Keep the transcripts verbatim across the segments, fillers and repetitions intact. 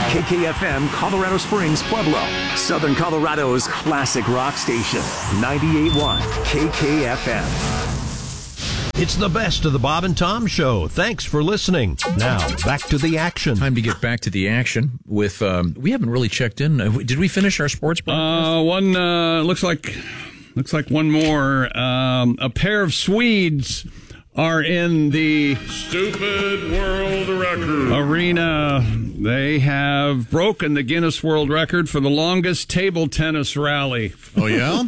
K K F M, Colorado Springs, Pueblo, Southern Colorado's classic rock station, ninety-eight point one K K F M. It's the best of the Bob and Tom Show. Thanks for listening. Now, back to the action. Time to get back to the action with, um, we haven't really checked in. Uh, Did we finish our sports broadcast? Uh, one, uh, looks like, looks like one more. Um, a pair of Swedes are in the Stupid World Record arena. They have broken the Guinness World Record for the longest table tennis rally. Oh, yeah?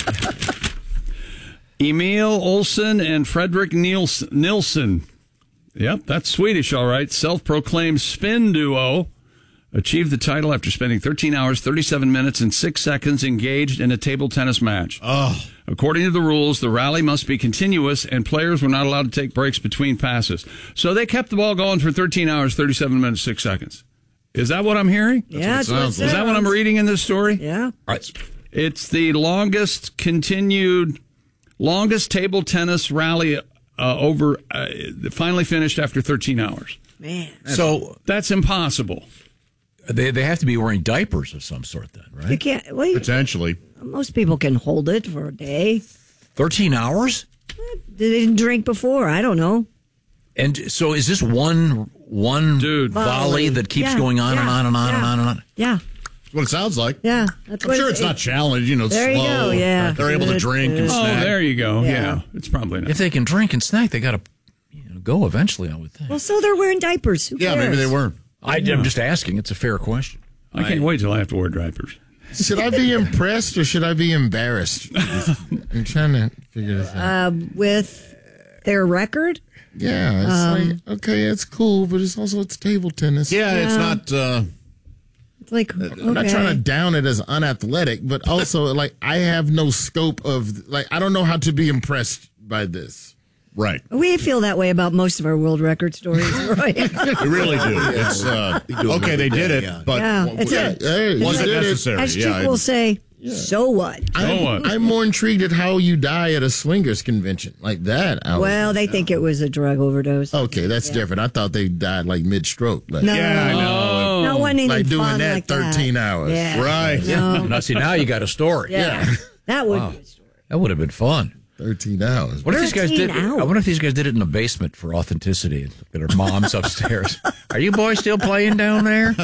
Emil Olsen and Fredrik Nils- Nilsson. Yep, that's Swedish, all right. Self-proclaimed spin duo achieved the title after spending thirteen hours, thirty-seven minutes, and six seconds engaged in a table tennis match. Oh. According to the rules, the rally must be continuous, and players were not allowed to take breaks between passes. So they kept the ball going for thirteen hours, thirty-seven minutes, six seconds. Is that what I'm hearing? Yeah, that's what it sounds Is that what I'm reading in this story? Yeah. Right. It's the longest continued, longest table tennis rally uh, over, uh, finally finished after thirteen hours. Man. So that's impossible. They they have to be wearing diapers of some sort then, right? You can't. Well, you, Potentially. most people can hold it for a day. thirteen hours? They didn't drink before. I don't know. And so is this one one Dude. volley, Volley. that keeps Yeah, going on yeah, and on and on yeah. and on and on? Yeah. That's what it sounds like. Yeah. That's I'm what sure it's not challenged, you know, There you slow. go, yeah. They're able to drink and Oh, snack. there you go. Yeah. Yeah, it's probably not. If they can drink and snack, they got to you know, go eventually, I would think. Well, so they're wearing diapers. Who Yeah, cares? maybe they were. I, I'm just asking. It's a fair question. I can't wait till I have to wear diapers. Should I be impressed or should I be embarrassed? I'm trying to figure this out. Uh, with their record? Yeah, it's um, like, okay, it's cool, but it's also, it's table tennis. Yeah, it's not... Uh, It's like, okay. I'm not trying to down it as unathletic, but also, like, I have no scope of, like, I don't know how to be impressed by this. right. We feel that way about most of our world record stories, Roy. We really do. It's uh, okay, they did it, but Yeah, it's Yeah, a- hey, was you it did it. necessary? As yeah, Chick will say, so what? I'm, what? I'm more intrigued at how you die at a swingers convention. Like that. I was- Well, they think it was a drug overdose. okay, that's different. I thought they died, like, mid-stroke. Like, No, yeah, I know. no one any Like doing fun that like thirteen hours. Yeah. Right. No. Now, see, now you got a story. Yeah. That would Wow. be a story. That would have been fun. thirteen hours. What if these guys did? thirteen hours. I wonder if these guys did it in the basement for authenticity. Their mom's upstairs. Are you boys still playing down there?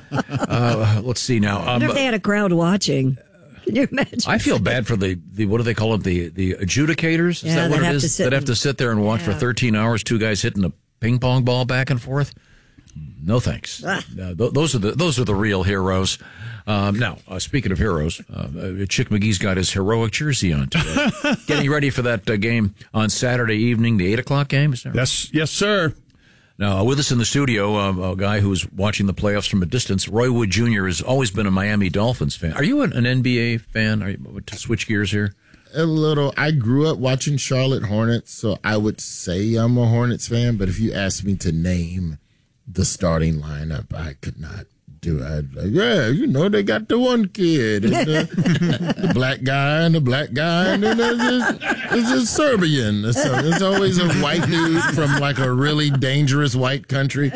Uh, let's see now. What Um, if they had a crowd watching? Can you imagine? I feel bad for the, the what do they call them? The the adjudicators? Is Yeah, that what they'd it have is? to sit That have and- to sit there and watch for Yeah. thirteen hours. Two guys hitting a ping pong ball back and forth. No thanks. Ah. Uh, th- those are the those are the real heroes. Um, now, uh, speaking of heroes, uh, uh, Chick McGee's got his heroic jersey on today, getting ready for that uh, game on Saturday evening, the eight o'clock game. Is that right? Yes, yes, sir. Now, uh, with us in the studio, uh, a guy who's watching the playoffs from a distance, Roy Wood Junior has always been a Miami Dolphins fan. Are you an, an N B A fan? Are you, to switch gears here? A little. I grew up watching Charlotte Hornets, so I would say I'm a Hornets fan. But if you asked me to name the starting lineup, I could not do it. I'd like, yeah, you know, they got the one kid, and the, the black guy, and the black guy, and then there's a, there's a Serbian. It's, a, it's always a white dude from like a really dangerous white country.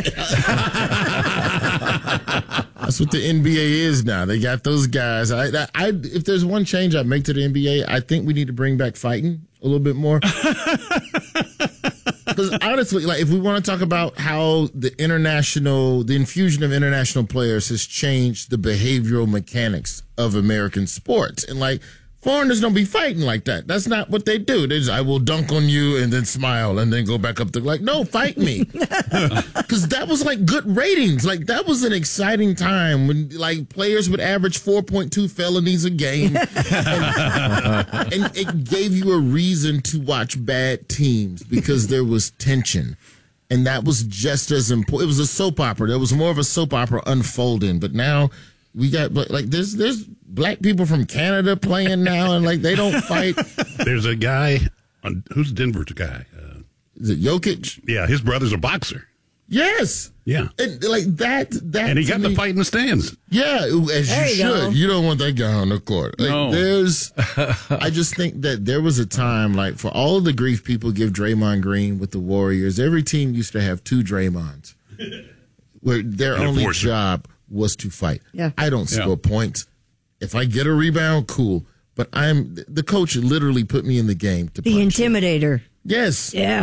That's what the N B A is now. They got those guys. I, I, I, if there's one change I'd make to the N B A, I think we need to bring back fighting a little bit more. Because honestly, like if we want to talk about how the international, the infusion of international players has changed the behavioral mechanics of American sports, and like foreigners don't be fighting like that. That's not what they do. They just, I will dunk on you and then smile and then go back up to like, no, fight me. Because that was like good ratings. Like that was an exciting time when like players would average four point two felonies a game. and, and it gave you a reason to watch bad teams because there was tension. And that was just as important. It was a soap opera. There was more of a soap opera unfolding. But now we got like there's there's black people from Canada playing now, and like they don't fight. There's a guy on who's Denver's guy. Uh, Is it Jokic? yeah, his brother's a boxer. Yes. Yeah, And like that, that and he to got in me- the fight in the stands. Yeah, as There you you should. go. You don't want that guy on the court. Like, No. There's, I just think that there was a time, like for all of the grief people give Draymond Green with the Warriors, every team used to have two Draymonds, where their An only enforcer. job was to fight. Yeah. I don't Yeah. score points. If I get a rebound, cool. But I'm the coach literally put me in the game to The punch. intimidator. Yes. Yeah.